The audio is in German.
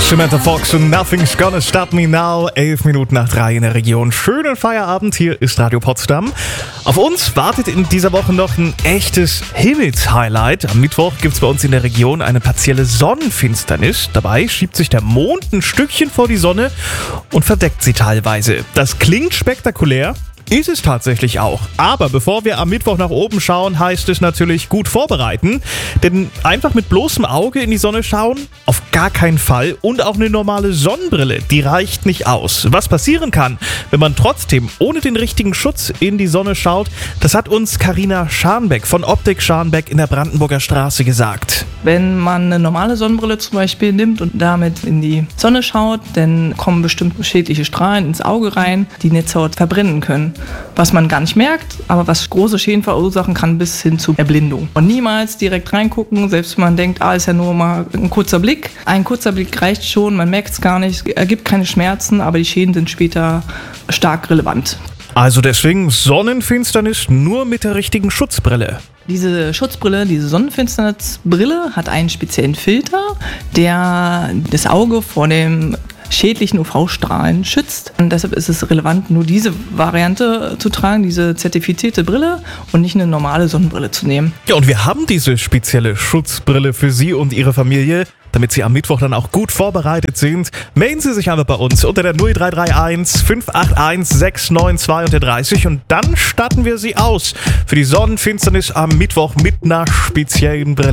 Samantha Fox und Nothing's Gonna Stop Me Now. 11 Minuten nach 3 in der Region. Schönen Feierabend, hier ist Radio Potsdam. Auf uns wartet in dieser Woche noch ein echtes Himmelshighlight. Am Mittwoch gibt es bei uns in der Region eine partielle Sonnenfinsternis. Dabei schiebt sich der Mond ein Stückchen vor die Sonne und verdeckt sie teilweise. Das klingt spektakulär. Ist es tatsächlich auch. Aber bevor wir am Mittwoch nach oben schauen, heißt es natürlich gut vorbereiten. Denn einfach mit bloßem Auge in die Sonne schauen? Auf gar keinen Fall. Und auch eine normale Sonnenbrille, die reicht nicht aus. Was passieren kann, wenn man trotzdem ohne den richtigen Schutz in die Sonne schaut, das hat uns Carina Scharnbeck von Optik Scharnbeck in der Brandenburger Straße gesagt. Wenn man eine normale Sonnenbrille zum Beispiel nimmt und damit in die Sonne schaut, dann kommen bestimmte schädliche Strahlen ins Auge rein, die Netzhaut verbrennen können. Was man gar nicht merkt, aber was große Schäden verursachen kann bis hin zu Erblindung. Und niemals direkt reingucken, selbst wenn man denkt, ist ja nur mal ein kurzer Blick. Ein kurzer Blick reicht schon, man merkt es gar nicht, ergibt keine Schmerzen, aber die Schäden sind später stark relevant. Also deswegen Sonnenfinsternis nur mit der richtigen Schutzbrille. Diese Schutzbrille, diese Sonnenfinsternisbrille hat einen speziellen Filter, der das Auge vor dem schädlichen UV-Strahlen schützt. Und deshalb ist es relevant, nur diese Variante zu tragen, diese zertifizierte Brille und nicht eine normale Sonnenbrille zu nehmen. Ja, und wir haben diese spezielle Schutzbrille für Sie und Ihre Familie. Damit Sie am Mittwoch dann auch gut vorbereitet sind, melden Sie sich einfach bei uns unter der 0331 581 692 und dann statten wir Sie aus für die Sonnenfinsternis am Mittwoch mit einer speziellen Brille.